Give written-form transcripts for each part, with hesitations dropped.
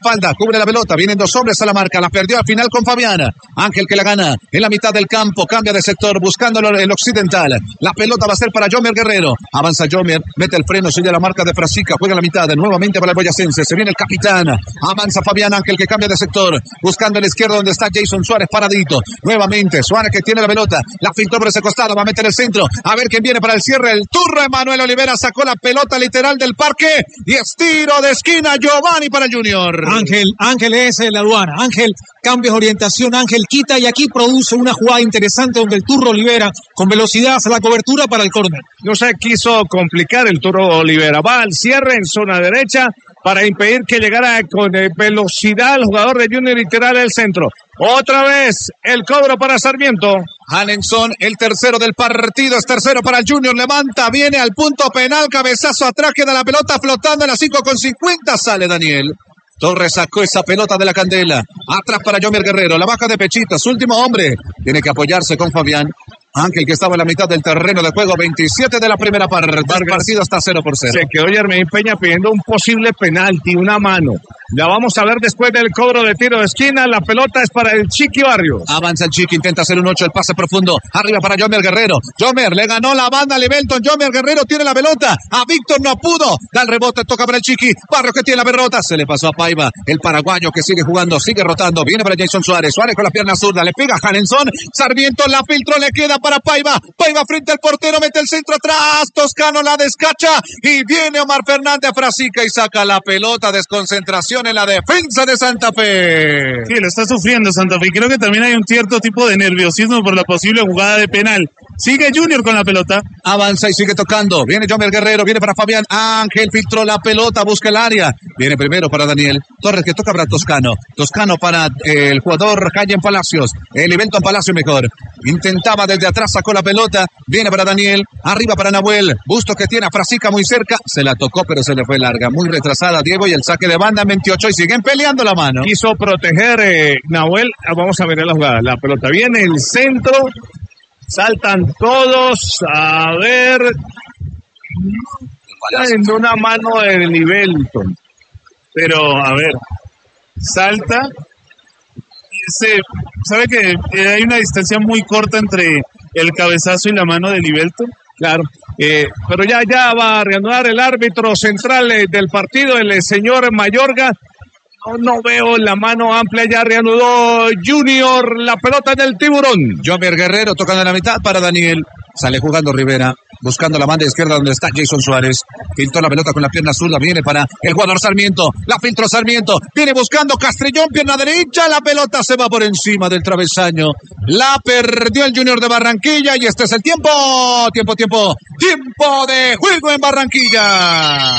espalda, cubre la pelota, vienen dos hombres a la marca, la perdió al final con Fabián. Ángel que la gana en la mitad del campo, cambia de sector, buscándolo el occidental. La pelota va a ser para Jomer Guerrero. Avanza Jomer, mete el freno, sigue la marca de Frasica, juega la mitad, nuevamente para el boyacense, se viene el capitán. Avanza Fabián Ángel que cambia de sector, buscando a la izquierda donde está Jason Suárez paradito. Nuevamente Suárez que tiene la pelota, la filtró por ese costado, va a meter el centro, a ver quién viene para el cierre. El turno Emanuel Olivera sacó la pelota literal del parque y estiro de esquina Giovanni para el Junior. Ángel es la aduana. Ángel cambia de orientación, Ángel quita y aquí produce una jugada interesante donde el Turro Olivera con velocidad hace la cobertura para el córner. No se quiso complicar el Turro Olivera, va al cierre en zona derecha para impedir que llegara con velocidad el jugador de Junior y tirar el centro. Otra vez el cobro para Sarmiento. Hanenson, el tercero del partido, es tercero para el Junior, levanta, viene al punto penal, cabezazo atrás, queda la pelota flotando en la 5:50, sale Daniel. Torres sacó esa pelota de la candela, atrás para Jomer Guerrero, la baja de pechito, su último hombre, tiene que apoyarse con Fabián Ángel que estaba en la mitad del terreno de juego, 27 de la primera parte, el partido está 0-0. Se quedó Yermain Peña pidiendo un posible penalti, una mano. La vamos a ver después del cobro de tiro de esquina. La pelota es para el Chiqui Barrios. Avanza el Chiqui, intenta hacer un 8, el pase profundo. Arriba para Jomer Guerrero. Jomer le ganó la banda a Lebelton. Jomer Guerrero tiene la pelota. A Víctor no pudo. Da el rebote, toca para el Chiqui. Barrios que tiene la pelota. Se le pasó a Paiva. El paraguayo que sigue jugando, sigue rotando. Viene para Jason Suárez. Suárez con la pierna zurda. Le pega a Hanenson. Sarmiento la filtró, le queda para Paiva. Paiva frente al portero, mete el centro atrás. Toscano la descacha. Y viene Omar Fernández Frasica y saca la pelota. Desconcentración en la defensa de Santa Fe. Sí, lo está sufriendo Santa Fe. Creo que también hay un cierto tipo de nerviosismo por la posible jugada de penal. Sigue Junior con la pelota. Avanza y sigue tocando. Viene Jomer Guerrero, viene para Fabián Ángel, filtró la pelota, busca el área. Viene primero para Daniel Torres, que toca para Toscano. Toscano para el jugador Cayen Palacios. El Ibelton Palacio mejor. Intentaba desde atrás, sacó la pelota. Viene para Daniel. Arriba para Nahuel. Bustos que tiene a Frasica muy cerca. Se la tocó, pero se le fue larga. Muy retrasada Diego y el saque de banda en 28 y siguen peleando la mano. Quiso proteger Nahuel. Vamos a ver la jugada. La pelota viene, el centro. Saltan todos. A ver. En una mano del Ibelton. Pero, a ver. Salta. ¿Sabe que hay una distancia muy corta entre el cabezazo y la mano del Ibelton? Claro, pero ya va a reanudar el árbitro central del partido, el señor Mayorga. No veo la mano amplia, ya reanudó Junior, la pelota del Tiburón. Jomer Guerrero tocando en la mitad para Daniel. Sale jugando Rivera, buscando la banda izquierda donde está Jason Suárez. Filtró la pelota con la pierna zurda, viene para el jugador Sarmiento. La filtró Sarmiento, viene buscando Castrillón, pierna derecha. La pelota se va por encima del travesaño. La perdió el Junior de Barranquilla y este es el tiempo. Tiempo de juego en Barranquilla.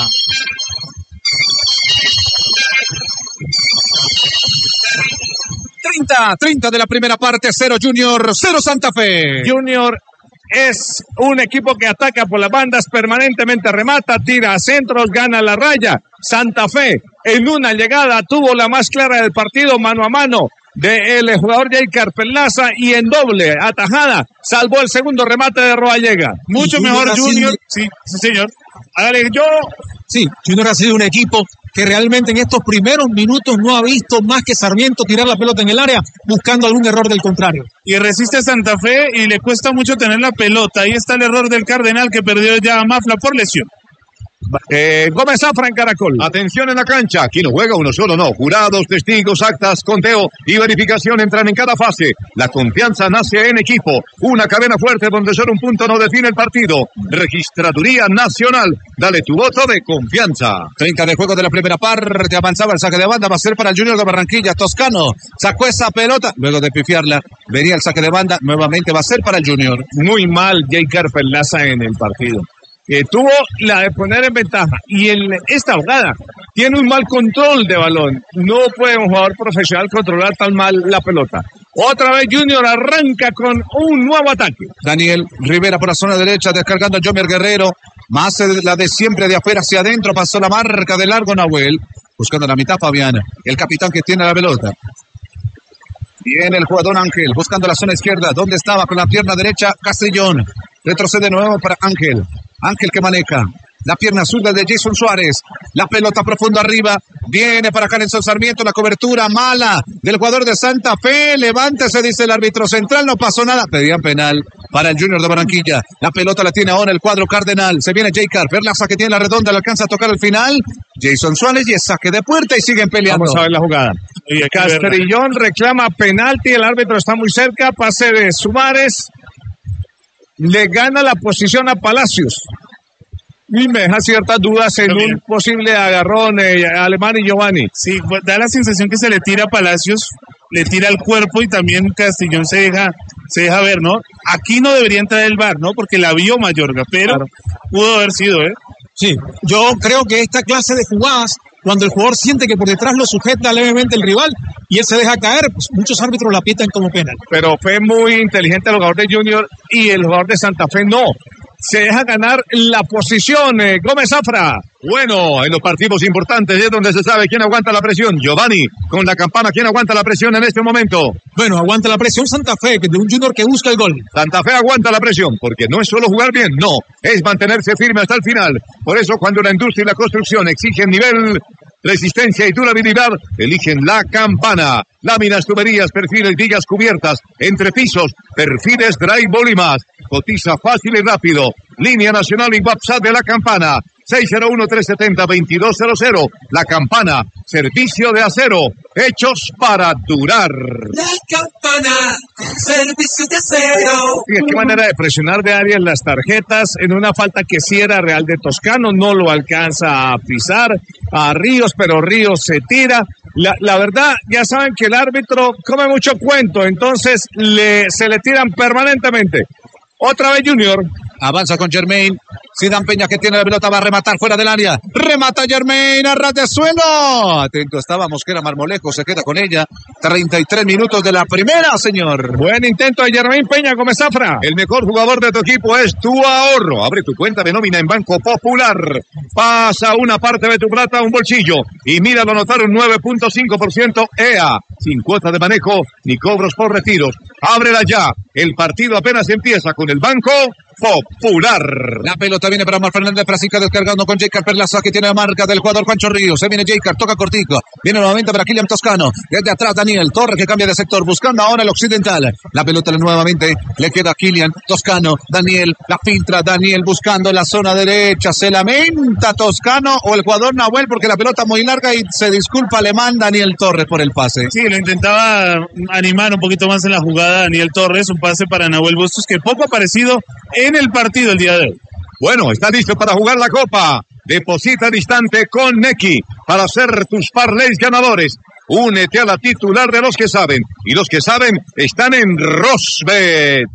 ...30 de la primera parte, 0 Junior, 0 Santa Fe. Junior es un equipo que ataca por las bandas, permanentemente remata, tira a centros, gana la raya. Santa Fe en una llegada tuvo la más clara del partido, mano a mano del jugador Jay Carpelaza y en doble atajada salvó el segundo remate de Roallega. Mucho mejor Junior. Sí, señor. Sí, Junior ha sido un equipo que realmente en estos primeros minutos no ha visto más que Sarmiento tirar la pelota en el área buscando algún error del contrario. Y resiste a Santa Fe y le cuesta mucho tener la pelota. Ahí está el error del Cardenal que perdió ya a Mafla por lesión. Gómez Zafra en Caracol. Atención en la cancha, aquí no juega uno solo, no. Jurados, testigos, actas, conteo y verificación entran en cada fase. La confianza nace en equipo. Una cadena fuerte donde solo un punto no define el partido. Registraduría Nacional. Dale tu voto de confianza. 30 de juego de la primera parte. Avanzaba el saque de banda. Va a ser para el Junior de Barranquilla. Toscano sacó esa pelota. Luego de pifiarla, venía el saque de banda. Nuevamente va a ser para el Junior. Muy mal Jay Carpelaza en el partido. Tuvo la de poner en ventaja y esta jugada tiene un mal control de balón. No puede un jugador profesional controlar tan mal la pelota. Otra vez Junior arranca con un nuevo ataque. Daniel Rivera por la zona derecha descargando a Jomer Guerrero. Más la de siempre de afuera hacia adentro. Pasó la marca de largo Nahuel. Buscando la mitad Fabián. El capitán que tiene la pelota. Viene el jugador Ángel buscando la zona izquierda. ¿Dónde estaba? Con la pierna derecha Castellón. Retrocede de nuevo para Ángel. Ángel que maneja. La pierna zurda de Jason Suárez. La pelota profundo arriba. Viene para Calenson Sarmiento. La cobertura mala del jugador de Santa Fe. Levántese, dice el árbitro central. No pasó nada. Pedían penal para el Junior de Barranquilla. La pelota la tiene ahora el cuadro cardenal. Se viene J-Car. Perlaza que tiene la redonda. Le alcanza a tocar al final. Jason Suárez y es saque de puerta y siguen peleando. Vamos a ver la jugada. Castrillón reclama penalti. El árbitro está muy cerca. Pase de Suárez. Le gana la posición a Palacios. Y me deja ciertas dudas en un posible agarrón Alemán y Giovanni. Sí, da la sensación que se le tira a Palacios, le tira al cuerpo y también Castrillón se deja ver, ¿no? Aquí no debería entrar el VAR, ¿no? Porque la vio Mayorga, pero claro, pudo haber sido, ¿eh? Sí, yo creo que esta clase de jugadas, cuando el jugador siente que por detrás lo sujeta levemente el rival y él se deja caer, pues muchos árbitros la pitan como penal. Pero fue muy inteligente el jugador de Junior y el jugador de Santa Fe no. Se deja ganar la posición, Gómez Zafra. Bueno, en los partidos importantes es donde se sabe quién aguanta la presión. Giovanni, con la campana, ¿quién aguanta la presión en este momento? Bueno, aguanta la presión Santa Fe, de un Junior que busca el gol. Santa Fe aguanta la presión, porque no es solo jugar bien, no, es mantenerse firme hasta el final. Por eso cuando la industria y la construcción exigen nivel, resistencia y durabilidad, eligen la campana. Láminas, tuberías, perfiles, vigas cubiertas, entrepisos, perfiles, drywall y más. Cotiza fácil y rápido. Línea nacional y WhatsApp de la campana. 601-370-2200. La campana, servicio de acero, hechos para durar. La campana, servicio de acero. ¿Y qué manera de presionar de Arias las tarjetas en una falta que sí era Real de Toscano? No lo alcanza a pisar a Ríos, pero Ríos se tira. La verdad, ya saben que el árbitro come mucho cuento, entonces se le tiran permanentemente. Otra vez Junior. Avanza con Germain. Zidane Peña que tiene la pelota, va a rematar fuera del área. Remata Germain a ras de suelo. Atento estaba Mosquera Marmolejo, se queda con ella. 33 minutos de la primera, señor. Buen intento de Germain Peña, Gómez Zafra. El mejor jugador de tu equipo es tu ahorro. Abre tu cuenta de nómina en Banco Popular. Pasa una parte de tu plata a un bolsillo y míralo anotar un 9.5% EA. Sin cuota de manejo ni cobros por retiros. Ábrela ya. El partido apenas empieza con el Banco Popular. La pelota viene para Omar Fernández, Frasica descargando con J-Car Perlaza que tiene la marca del jugador Juancho Ríos. Se viene J-Car, toca cortico. Viene nuevamente para Kylian Toscano. Desde atrás Daniel Torre que cambia de sector buscando ahora el occidental. La pelota nuevamente le queda a Kylian Toscano. Daniel la filtra. Daniel buscando la zona derecha. Se lamenta Toscano o el jugador Nahuel porque la pelota muy larga y se disculpa Alemán Daniel Torres por el pase. Sí, lo intentaba animar un poquito más en la jugada Daniel Torres. Un pase para Nahuel Bustos que poco ha aparecido en el partido el día de hoy. Bueno, está listo para jugar la copa. Deposita al instante con Neki para hacer tus parlays ganadores. Únete a la titular de los que saben. Y los que saben están en Rosbet.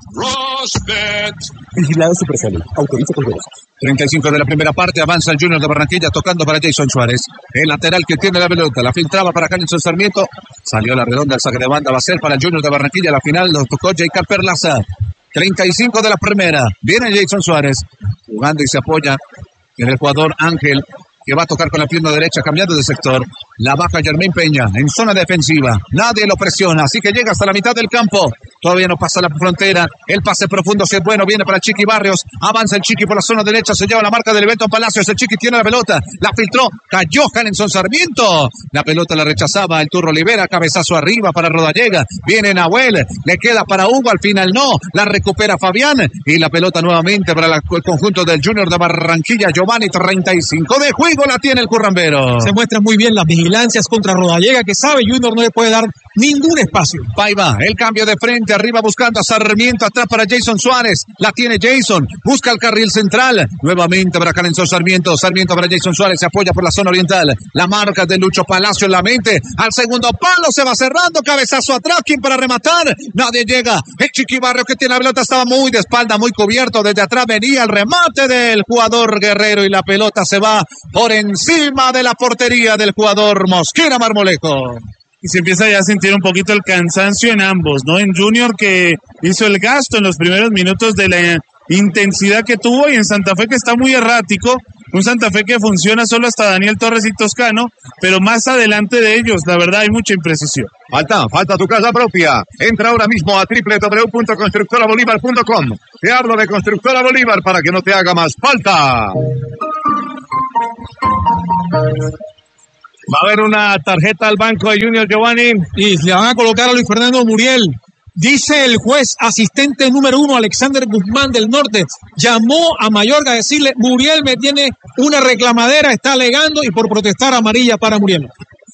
Rosbet. Vigilado Supersalud. Autoriza con derechos. 35 de la primera parte, avanza el Junior de Barranquilla tocando para Jason Suárez. El lateral que tiene la pelota, la filtraba para Calenson Sarmiento. Salió la redonda, el saque de banda va a ser para el Junior de Barranquilla. La final lo tocó J-Car Perlaza. 35 de la primera. Viene Jason Suárez jugando y se apoya en el jugador Ángel, que va a tocar con la pierna derecha cambiando de sector. La baja Germain Peña en zona defensiva. Nadie lo presiona, así que llega hasta la mitad del campo. Todavía no pasa la frontera. El pase profundo, si es bueno, viene para Chiqui Barrios. Avanza el Chiqui por la zona derecha, se lleva la marca del Beto Palacios. El Chiqui tiene la pelota, la filtró, cayó Calenson Sarmiento. La pelota la rechazaba el Turro Olivera, cabezazo arriba para Rodallega. Viene Nahuel, le queda para Hugo, al final no. La recupera Fabián y la pelota nuevamente para el conjunto del Junior de Barranquilla. Giovanni, 35 de juego la tiene el currambero. Se muestran muy bien las vigilancias contra Rodallega, que sabe Junior no le puede dar ningún espacio. Paiva, el cambio de frente, arriba buscando a Sarmiento, atrás para Jason Suárez. La tiene Jason, busca el carril central. Nuevamente para Calenson Sarmiento. Sarmiento para Jason Suárez, se apoya por la zona oriental. La marca de Lucho Palacio en la mente. Al segundo palo se va cerrando, cabezazo atrás. ¿Quién para rematar? Nadie llega. El Chiqui Barrio que tiene la pelota estaba muy de espalda, muy cubierto. Desde atrás venía el remate del jugador Guerrero y la pelota se va por encima de la portería del jugador Mosquera Marmolejo. Y se empieza ya a sentir un poquito el cansancio en ambos, ¿no? En Junior, que hizo el gasto en los primeros minutos de la intensidad que tuvo, y en Santa Fe, que está muy errático. Un Santa Fe que funciona solo hasta Daniel Torres y Toscano, pero más adelante de ellos, la verdad, hay mucha imprecisión. Falta tu casa propia. Entra ahora mismo a www.constructorabolívar.com. Te hablo de Constructora Bolívar para que no te haga más falta. Va a haber una tarjeta al banco de Junior, Giovanni. Y le van a colocar a Luis Fernando Muriel. Dice el juez asistente número 1, Alexander Guzmán del Norte, llamó a Mayorga a decirle: Muriel me tiene una reclamadera, está alegando, y por protestar amarilla para Muriel.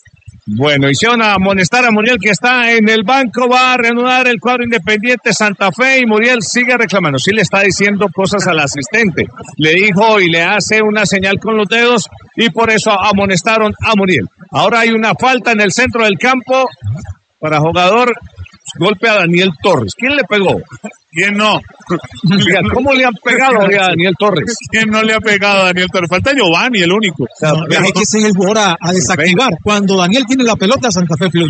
Bueno, hicieron a amonestar a Muriel, que está en el banco. Va a reanudar el cuadro Independiente Santa Fe y Muriel sigue reclamando. Sí le está diciendo cosas al asistente. Le dijo y le hace una señal con los dedos y por eso amonestaron a Muriel. Ahora hay una falta en el centro del campo para jugador. Golpe a Daniel Torres. ¿Quién le pegó? ¿Quién no? ¿Cómo le han pegado a Daniel Torres? ¿Quién no le ha pegado a Daniel Torres? Falta Giovanni, el único. Es que ese es el jugador a desactivar. Cuando Daniel tiene la pelota, Santa Fe fluye.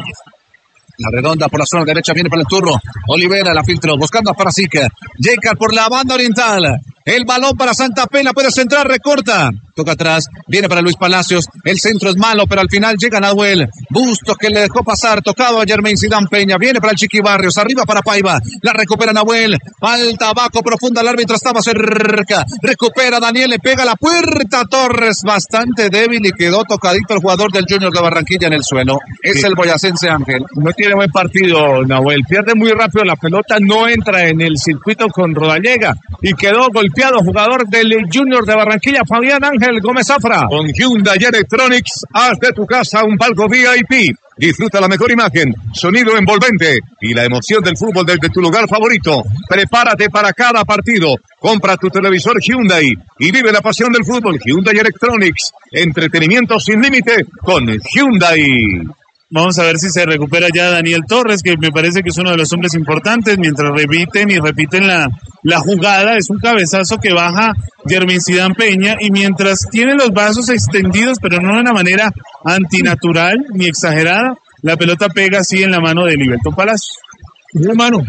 La redonda por la zona derecha viene para el turno. Olivera la filtró, buscando a Parasica. Jacob por la banda oriental. El balón para Santa Fe, la puede centrar, recorta. Toca atrás, viene para Luis Palacios. El centro es malo, pero al final llega Nahuel. Bustos que le dejó pasar, tocado a Jermaine Zidane Peña. Viene para el Chiqui Barrios, arriba para Paiva. La recupera Nahuel. Falta abajo, profunda, el árbitro estaba cerca. Recupera Daniel, le pega a la puerta. Torres bastante débil y quedó tocadito el jugador del Junior de Barranquilla en el suelo. Es el boyacense Ángel. No tiene buen partido, Nahuel. Pierde muy rápido la pelota, no entra en el circuito con Rodallega y quedó golpeado jugador del Junior de Barranquilla, Fabián Ángel Gómez Zafra. Con Hyundai Electronics, haz de tu casa un palco VIP. Disfruta la mejor imagen, sonido envolvente y la emoción del fútbol desde tu lugar favorito. Prepárate para cada partido. Compra tu televisor Hyundai y vive la pasión del fútbol. Hyundai Electronics, entretenimiento sin límite con Hyundai. Vamos a ver si se recupera ya Daniel Torres, que me parece que es uno de los hombres importantes. Mientras repiten la jugada, es un cabezazo que baja Jermaine Zidane Peña, y mientras tiene los brazos extendidos, pero no de una manera antinatural ni exagerada, la pelota pega así en la mano de Liberto Palacio. Mano.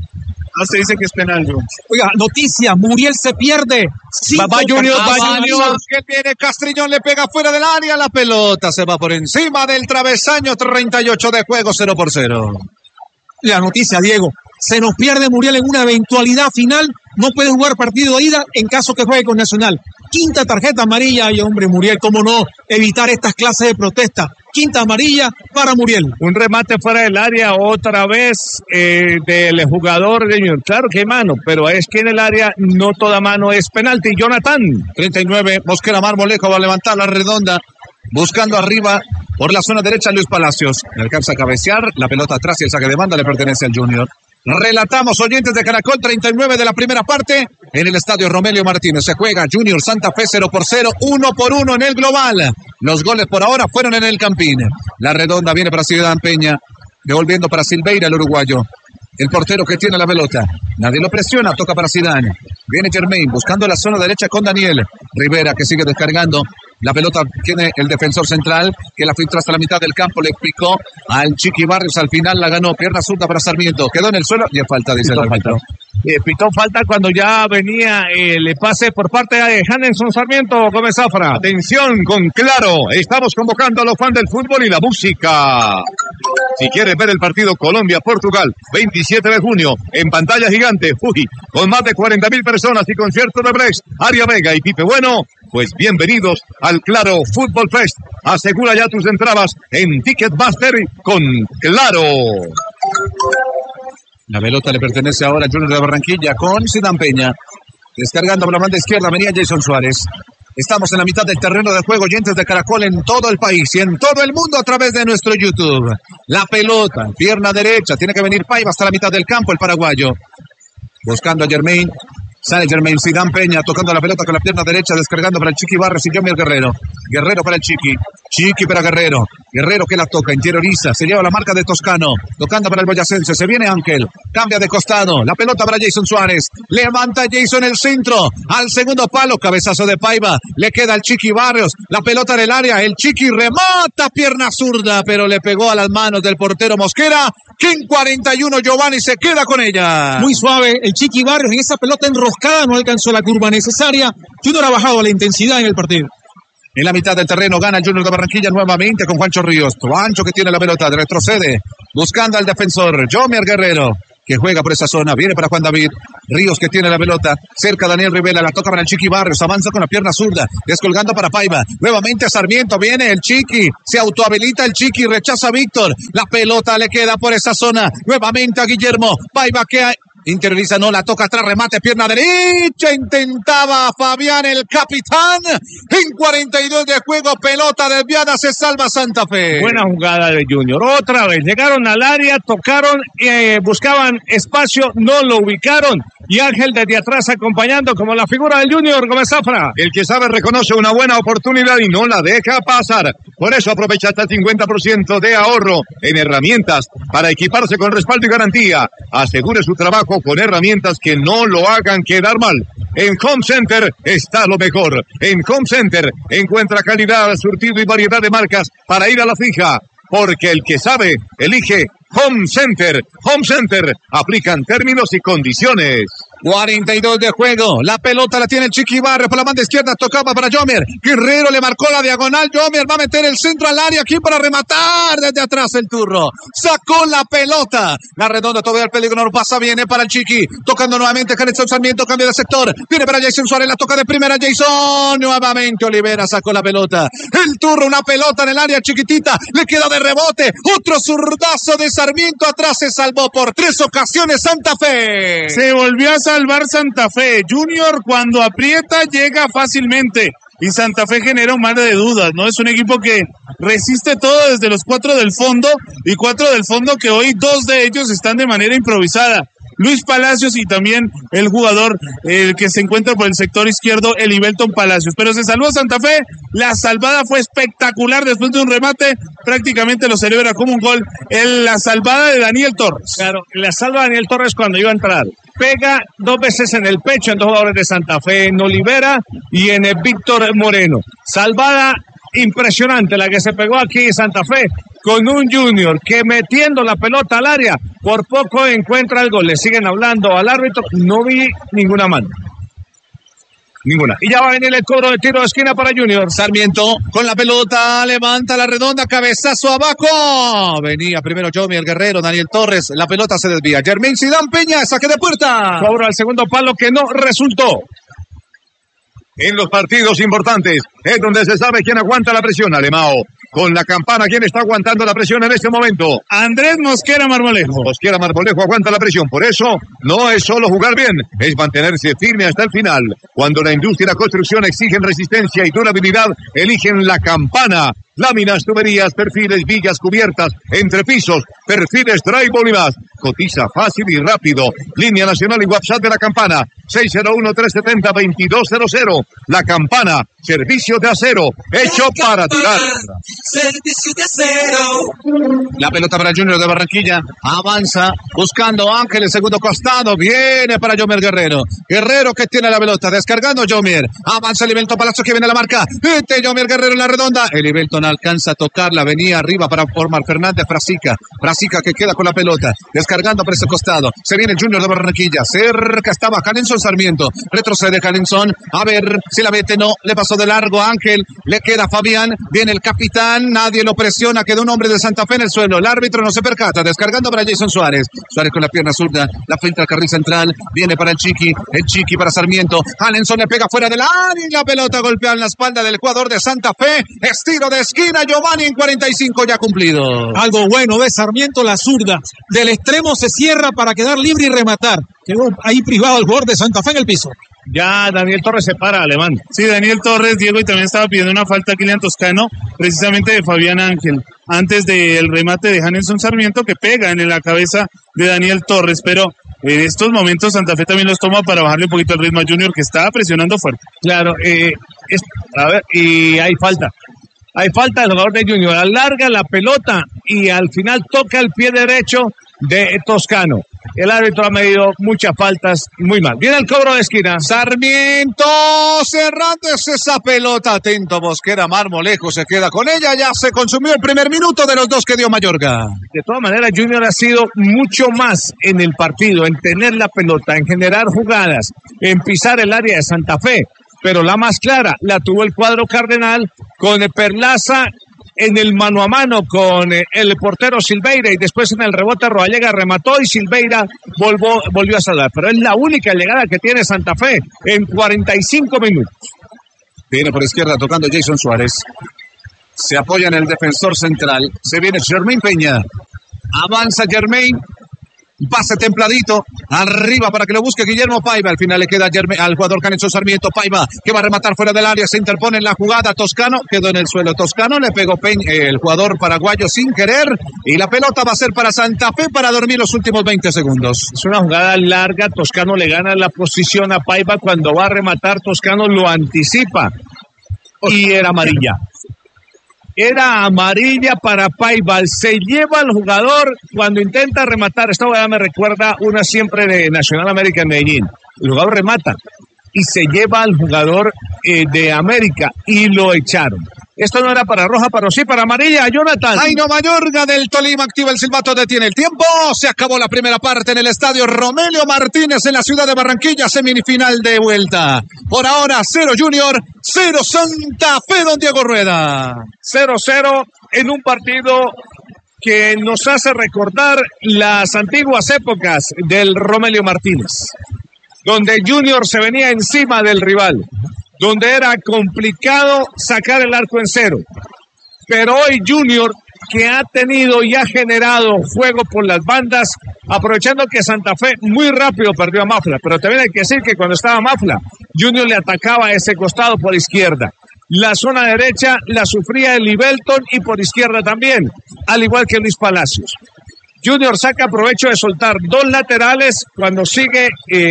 Se dice que es penal, John. Oiga, noticia, Muriel se pierde. Va Junior, que viene Castrillón, le pega fuera del área, la pelota se va por encima del travesaño, 38 de juego, 0-0. La noticia, Diego, se nos pierde Muriel en una eventualidad final, no puede jugar partido de ida en caso que juegue con Nacional. Quinta tarjeta amarilla, y hombre, Muriel, cómo no evitar estas clases de protesta. Quinta amarilla para Muriel. Un remate fuera del área otra vez del jugador de Junior. Claro que hay mano, pero es que en el área no toda mano es penalti. Jonathan. 39, Mosquera Marmolejo va a levantar la redonda, buscando arriba por la zona derecha Luis Palacios. Le alcanza a cabecear, la pelota atrás y el saque de banda le pertenece al Junior. Relatamos, oyentes de Caracol, 39 de la primera parte en el estadio Romelio Martínez. Se juega Junior Santa Fe 0-0, 1-1 en el global. Los goles por ahora fueron en el Campín. La redonda viene para Zidane Peña, devolviendo para Silveira, el uruguayo. El portero que tiene la pelota. Nadie lo presiona, toca para Zidane. Viene Jermaine buscando la zona derecha con Daniel. Rivera que sigue descargando. La pelota tiene el defensor central que la filtró hasta la mitad del campo. Le picó al Chiqui Barrios. Al final la ganó. Pierna zurda para Sarmiento. Quedó en el suelo y es falta, dice el árbitro. Pitó falta cuando ya venía el pase por parte de Handerson Sarmiento. Gómez Zafra. Atención con Claro, estamos convocando a los fans del fútbol y la música. Si quieres ver el partido Colombia-Portugal, 27 de junio, en pantalla gigante, con más de 40.000 personas y concierto de Brecht, Aria Vega y Pipe Bueno, pues bienvenidos al Claro Fútbol Fest. Asegura ya tus entradas en Ticketmaster con Claro. La pelota le pertenece ahora a Junior de Barranquilla con Zidane Peña. Descargando por la banda izquierda, venía Jason Suárez. Estamos en la mitad del terreno de juego, oyentes de Caracol en todo el país y en todo el mundo a través de nuestro YouTube. La pelota, pierna derecha, tiene que venir Paiva hasta la mitad del campo, el paraguayo. Buscando a Jermaine. Sale Jermaine, Zidane Peña tocando la pelota con la pierna derecha, descargando para el Chiqui Barrios y Jomier Guerrero. Guerrero para el Chiqui. Chiqui para Guerrero. Guerrero que la toca, interioriza, se lleva la marca de Toscano. Tocando para el boyacense, se viene Ángel. Cambia de costado, la pelota para Jason Suárez. Levanta Jason el centro. Al segundo palo, cabezazo de Paiva. Le queda al Chiqui Barrios. La pelota en el área, el Chiqui remata, pierna zurda, pero le pegó a las manos del portero Mosquera. Que en 41 Giovanni se queda con ella. Muy suave el Chiqui Barrios en esa pelota enroscada, no alcanzó la curva necesaria. Junior ha bajado la intensidad en el partido. En la mitad del terreno gana el Junior de Barranquilla nuevamente con Juancho Ríos. Juancho que tiene la pelota, retrocede, buscando al defensor, Jomier Guerrero. que juega por esa zona, viene para Juan David, Ríos que tiene la pelota, cerca Daniel Rivera, la toca para el Chiqui Barrios, avanza con la pierna zurda, descolgando para Paiva, nuevamente Sarmiento, viene el Chiqui, se autohabilita el Chiqui, rechaza a Víctor, la pelota le queda por esa zona, nuevamente a Guillermo, Paiva que interioriza, no, la toca atrás, remate, pierna derecha, intentaba Fabián el capitán, en 42 de juego, pelota desviada, se salva Santa Fe. Buena jugada de Junior, otra vez, llegaron al área, tocaron, buscaban espacio, no lo ubicaron, y Ángel desde atrás acompañando como la figura del Junior, Gómez Zafra. El que sabe reconoce una buena oportunidad y no la deja pasar. Por eso aprovecha hasta el 50% de ahorro en herramientas para equiparse con respaldo y garantía. Asegure su trabajo con herramientas que no lo hagan quedar mal. En Home Center está lo mejor. En Home Center encuentra calidad, surtido y variedad de marcas para ir a la fija. Porque el que sabe, elige Home Center. Home Center. Aplican términos y condiciones. 42 de juego, la pelota la tiene el Chiqui Barrios por la banda izquierda, tocaba para Jomer, Guerrero le marcó la diagonal, Jomer va a meter el centro al área aquí para rematar desde atrás el turro, sacó la pelota, la redonda todavía el peligro no pasa, viene para el Chiqui, tocando nuevamente Jason Sarmiento, cambio de sector, viene para Jason Suárez, la toca de primera Jason, nuevamente Olivera sacó la pelota, el turro, una pelota en el área chiquitita, le queda de rebote, otro zurdazo de Sarmiento, atrás se salvó por 3 ocasiones Santa Fe. Se volvió a salvar Santa Fe. Junior cuando aprieta llega fácilmente y Santa Fe genera un mar de dudas, ¿no? Es un equipo que resiste todo desde los 4 del fondo y 4 del fondo que hoy 2 de ellos están de manera improvisada. Luis Palacios y también el jugador que se encuentra por el sector izquierdo, Elivelton Palacios. Pero se salvó Santa Fe, la salvada fue espectacular después de un remate, prácticamente lo celebra como un gol, la salvada de Daniel Torres. Claro, la salva Daniel Torres cuando iba a entrar. Pega 2 veces en el pecho en 2 jugadores de Santa Fe, en Olivera y en Víctor Moreno. Salvada impresionante la que se pegó aquí en Santa Fe con un Junior que metiendo la pelota al área por poco encuentra el gol. Le siguen hablando al árbitro, no vi ninguna mano. Ninguna. Y ya va a venir el cobro de tiro de esquina para Junior. Sarmiento con la pelota, levanta la redonda, cabezazo abajo. Venía primero Jomer Guerrero, Daniel Torres, la pelota se desvía. Germín Zidane Peña, saque de puerta. Cobro al segundo palo que no resultó. En los partidos importantes es donde se sabe quién aguanta la presión, Alemao. Con la campana, ¿quién está aguantando la presión en este momento? Andrés Mosquera Marmolejo. Mosquera Marmolejo aguanta la presión. Por eso, no es solo jugar bien, es mantenerse firme hasta el final. Cuando la industria y la construcción exigen resistencia y durabilidad, eligen la campana. Láminas, tuberías, perfiles, vigas, cubiertas, entrepisos, perfiles, drywall y más. Cotiza fácil y rápido. Línea nacional y WhatsApp de la campana. 601-370-2200. La campana. Servicio de acero. Hecho para tirar. Servicio de acero. La pelota para Junior de Barranquilla. Avanza buscando Ángel el segundo costado. Viene para Jomer Guerrero. Guerrero que tiene la pelota. Descargando Jomer. Avanza Elivelton Palacio que viene a la marca. Jomer Guerrero en la redonda. Elivelton alcanza a tocarla. Venía arriba para formar Fernández Frasica. Frasica que queda con la pelota. Descargando por ese costado. Se viene el Junior de Barranquilla. Cerca estaba Jalenson Sarmiento. Retrocede Jalenson. A ver si la mete. No. Le pasó de largo Ángel. Le queda Fabián. Viene el capitán. Nadie lo presiona. Quedó un hombre de Santa Fe en el suelo. El árbitro no se percata. Descargando para Jason Suárez. Suárez con la pierna zurda. La frente al carril central. Viene para el Chiqui. El Chiqui para Sarmiento. Jalenson le pega fuera del área. Y la pelota golpea en la espalda del jugador de Santa Fe. Estiro de esquina. Giovanni en 45 ya cumplido. Algo bueno de Sarmiento, la zurda. Del extremo se cierra para quedar libre y rematar. Quedó ahí privado el jugador de Santa Fe en el piso. Ya Daniel Torres se para, Alemán. Sí, Daniel Torres, Diego, y también estaba pidiendo una falta a Kylian Toscano, precisamente de Fabián Ángel, antes del remate de Jalenson Sarmiento que pega en la cabeza de Daniel Torres, pero en estos momentos Santa Fe también los toma para bajarle un poquito el ritmo a Junior, que estaba presionando fuerte. Claro, a ver, y hay falta. Hay falta del jugador de Junior. Alarga la pelota y al final toca el pie derecho de Toscano. El árbitro ha medido muchas faltas muy mal. Viene el cobro de esquina. Sarmiento cerrándose esa pelota. Atento Mosquera Marmolejo se queda con ella. Ya se consumió el primer minuto de los 2 que dio Mayorga. De todas maneras, Junior ha sido mucho más en el partido, en tener la pelota, en generar jugadas, en pisar el área de Santa Fe. Pero la más clara la tuvo el cuadro cardenal con Perlaza en el mano a mano con el portero Silveira y después en el rebote Rodallega remató y Silveira volvió a salvar. Pero es la única llegada que tiene Santa Fe en 45 minutos. Viene por izquierda tocando Jason Suárez. Se apoya en el defensor central. Se viene Jermaine Peña. Avanza Jermaine. Pase templadito. Arriba para que lo busque Guillermo Paiva. Al final le queda al jugador Canetzo Sarmiento. Paiva que va a rematar fuera del área. Se interpone en la jugada. Toscano quedó en el suelo. Toscano le pegó el jugador paraguayo sin querer. Y la pelota va a ser para Santa Fe para dormir los últimos 20 segundos. Es una jugada larga. Toscano le gana la posición a Paiva. Cuando va a rematar, Toscano lo anticipa. Y era amarilla. Era amarilla para Paiva. Se lleva al jugador cuando intenta rematar. Esta jugada me recuerda una siempre de Nacional América en Medellín. El jugador remata y se lleva al jugador de América y lo echaron. Esto no era para roja, pero sí para amarilla. Jonathan. Jairo Mayorga del Tolima activa el silbato, detiene el tiempo. Se acabó la primera parte en el estadio Romelio Martínez en la ciudad de Barranquilla, semifinal de vuelta. Por ahora 0 Junior, 0 Santa Fe, don Diego Rueda. 0-0 en un partido que nos hace recordar las antiguas épocas del Romelio Martínez, donde Junior se venía encima del rival, donde era complicado sacar el arco en cero. Pero hoy Junior, que ha tenido y ha generado juego por las bandas, aprovechando que Santa Fe muy rápido perdió a Mafla, pero también hay que decir que cuando estaba Mafla, Junior le atacaba a ese costado por izquierda. La zona derecha la sufría el Libelton y por izquierda también, al igual que Luis Palacios. Junior saca provecho de soltar dos laterales cuando sigue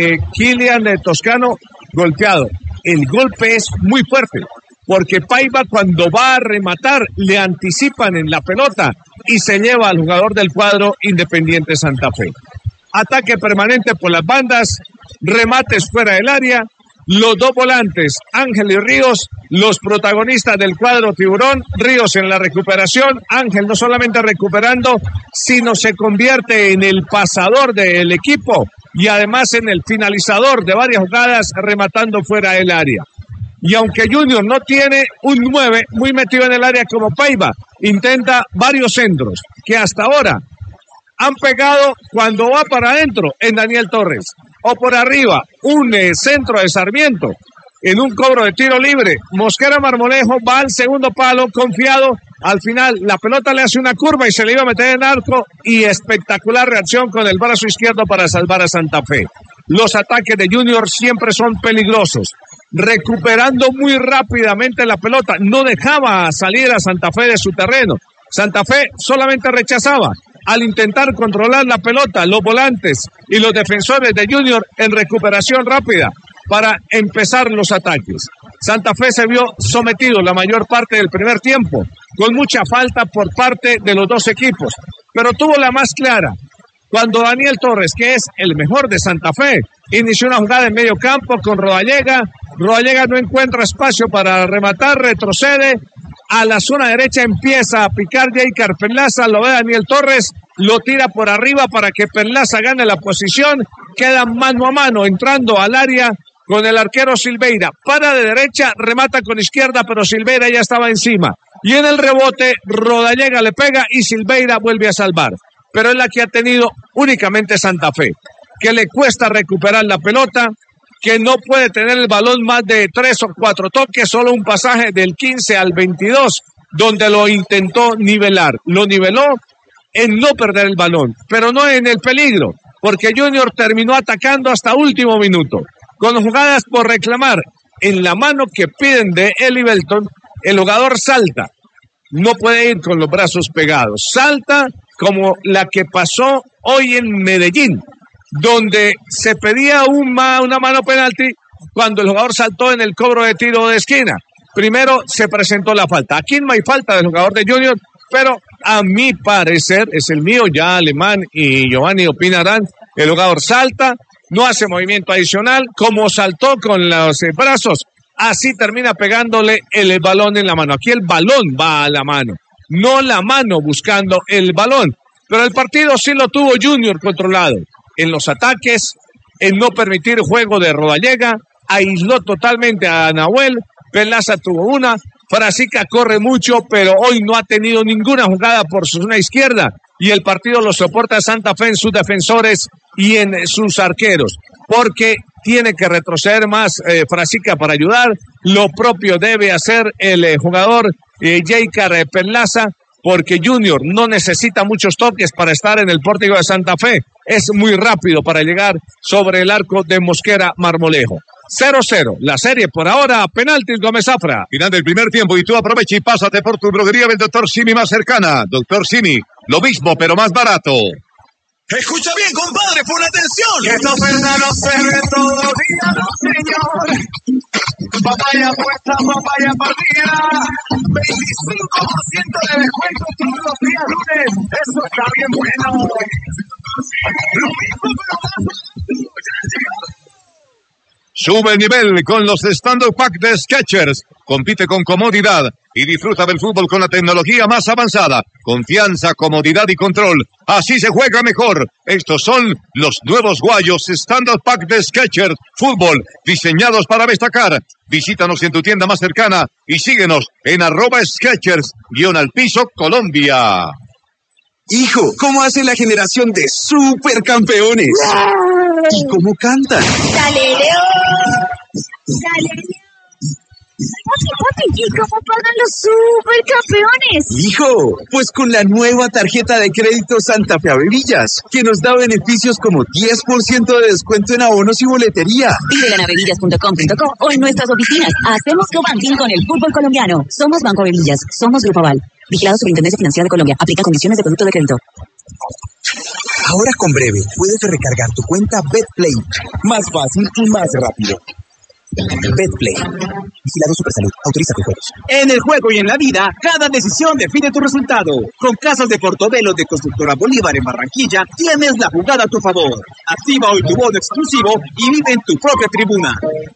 Kylian Toscano golpeado. El golpe es muy fuerte, porque Paiva cuando va a rematar le anticipan en la pelota y se lleva al jugador del cuadro Independiente Santa Fe. Ataque permanente por las bandas, remates fuera del área, los dos volantes, Ángel y Ríos, los protagonistas del cuadro Tiburón. Ríos en la recuperación, Ángel no solamente recuperando, sino se convierte en el pasador del equipo y además en el finalizador de varias jugadas, rematando fuera del área. Y aunque Junior no tiene un 9 muy metido en el área como Paiva, intenta varios centros que hasta ahora han pegado cuando va para adentro en Daniel Torres. O por arriba, un centro de Sarmiento en un cobro de tiro libre. Mosquera Marmolejo va al segundo palo, confiado. Al final, la pelota le hace una curva y se le iba a meter en arco. Y espectacular reacción con el brazo izquierdo para salvar a Santa Fe. Los ataques de Junior siempre son peligrosos. Recuperando muy rápidamente la pelota. No dejaba salir a Santa Fe de su terreno. Santa Fe solamente rechazaba. Al intentar controlar la pelota, los volantes y los defensores de Junior en recuperación rápida para empezar los ataques. Santa Fe se vio sometido la mayor parte del primer tiempo, con mucha falta por parte de los dos equipos, pero tuvo la más clara cuando Daniel Torres, que es el mejor de Santa Fe, inició una jugada en medio campo con Rodallega. Rodallega no encuentra espacio para rematar, retrocede. A la zona derecha empieza a picar Jaicar Perlaza, lo ve Daniel Torres, lo tira por arriba para que Perlaza gane la posición, queda mano a mano entrando al área con el arquero Silveira, para de derecha, remata con izquierda, pero Silveira ya estaba encima, y en el rebote Rodallega le pega y Silveira vuelve a salvar, pero es la que ha tenido únicamente Santa Fe, que le cuesta recuperar la pelota, que no puede tener el balón más de 3 o 4 toques, solo un pasaje del 15 al 22, donde lo intentó nivelar. Lo niveló en no perder el balón, pero no en el peligro, porque Junior terminó atacando hasta último minuto, con jugadas por reclamar. En la mano que piden de Eli Belton, el jugador salta, no puede ir con los brazos pegados, salta como la que pasó hoy en Medellín, donde se pedía una mano penalti cuando el jugador saltó en el cobro de tiro de esquina. Primero se presentó la falta. Aquí no hay falta del jugador de Junior, pero a mi parecer, es el mío, ya Alemán y Giovanni opinarán, el jugador salta, no hace movimiento adicional, como saltó con los brazos, así termina pegándole el balón en la mano. Aquí el balón va a la mano, no la mano buscando el balón. Pero el partido sí lo tuvo Junior controlado. En los ataques, en no permitir juego de Rodallega, aisló totalmente a Nahuel, Perlaza tuvo una, Frasica corre mucho, pero hoy no ha tenido ninguna jugada por su zona izquierda y el partido lo soporta Santa Fe en sus defensores y en sus arqueros, porque tiene que retroceder más Frasica para ayudar. Lo propio debe hacer el jugador Jeicar Perlaza, porque Junior no necesita muchos toques para estar en el pórtico de Santa Fe. Es muy rápido para llegar sobre el arco de Mosquera Marmolejo. 0-0, la serie por ahora, penaltis Gómez Zafra. Final del primer tiempo y tú aprovecha y pásate por tu droguería del Dr. Simi más cercana. Dr. Simi, lo mismo pero más barato. Escucha bien, compadre, pon atención. Que esto no se ve todos los días, no, señor. Papaya puesta, papaya partida. 25% de descuento todos los días lunes. Eso está bien bueno. Lo mismo, pero más barato. Sube el nivel con los Stand-Up Pack de Skechers. Compite con comodidad y disfruta del fútbol con la tecnología más avanzada. Confianza, comodidad y control. Así se juega mejor. Estos son los nuevos guayos Stand-Up Pack de Skechers Fútbol, diseñados para destacar. Visítanos en tu tienda más cercana y síguenos en @Skechers_al-piso Colombia. Hijo, ¿cómo hace la generación de supercampeones? ¿Y cómo cantan? ¡Dale, León! ¡Dale, León! Papi, ¿y cómo pagan los supercampeones? Hijo, pues con la nueva tarjeta de crédito Santa Fe Avevillas, que nos da beneficios como 10% de descuento en abonos y boletería. Pídela en avevillas.com.co o en nuestras oficinas. Hacemos co-banking con el fútbol colombiano. Somos Banco Avevillas, somos Grupo Aval. Vigilado Superintendencia Financiera de Colombia. Aplica condiciones de producto de crédito. Ahora con Breve puedes recargar tu cuenta BetPlay. Más fácil y más rápido. BetPlay. Vigilado Supersalud. Autoriza tus juegos. En el juego y en la vida, cada decisión define tu resultado. Con Casas de Portobelo de Constructora Bolívar en Barranquilla, tienes la jugada a tu favor. Activa hoy tu bono exclusivo y vive en tu propia tribuna.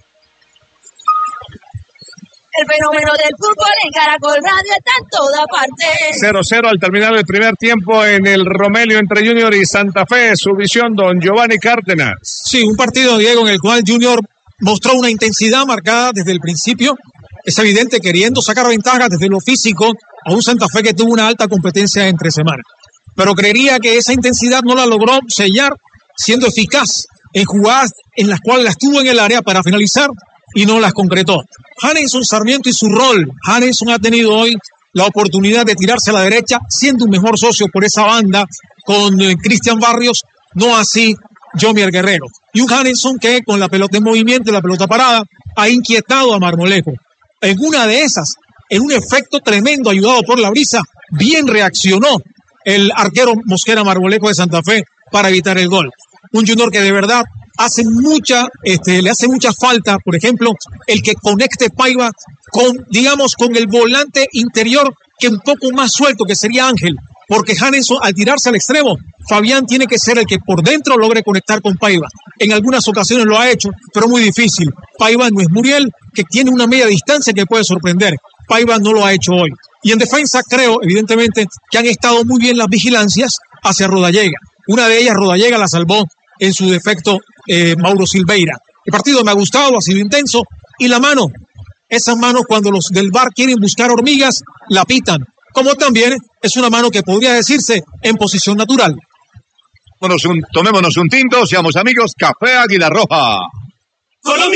El fenómeno del fútbol en Caracol Radio está en toda parte. 0-0 al terminar el primer tiempo en el Romelio entre Junior y Santa Fe. Su visión, don Giovanni Cárdenas. Sí, un partido, Diego, en el cual Junior mostró una intensidad marcada desde el principio. Es evidente, queriendo sacar ventajas desde lo físico a un Santa Fe que tuvo una alta competencia entre semanas. Pero creería que esa intensidad no la logró sellar, siendo eficaz en jugadas en las cuales las tuvo en el área para finalizar y no las concretó. Hanenson Sarmiento y su rol. Hanenson ha tenido hoy la oportunidad de tirarse a la derecha, siendo un mejor socio por esa banda con Cristian Barrios, no así Jomier Guerrero. Y un Hanenson que con la pelota en movimiento y la pelota parada ha inquietado a Marmolejo. En una de esas, en un efecto tremendo ayudado por la brisa, bien reaccionó el arquero Mosquera Marmolejo de Santa Fe para evitar el gol. Un Junior que de verdad le hace mucha falta, por ejemplo, el que conecte Paiva con el volante interior que un poco más suelto, que sería Ángel, porque Hanenson al tirarse al extremo, Fabián tiene que ser el que por dentro logre conectar con Paiva. En algunas ocasiones lo ha hecho, pero muy difícil. Paiva no es Muriel, que tiene una media distancia que puede sorprender. Paiva no lo ha hecho hoy. Y en defensa creo, evidentemente, que han estado muy bien las vigilancias hacia Rodallega. Una de ellas, Rodallega, la salvó en su defecto Mauro Silveira. El partido me ha gustado, ha sido intenso. Y la mano, esas manos cuando los del VAR quieren buscar hormigas, la pitan. Como también es una mano que podría decirse en posición natural. Tomémonos un tinto, seamos amigos. Café Águila Roja. Colombia.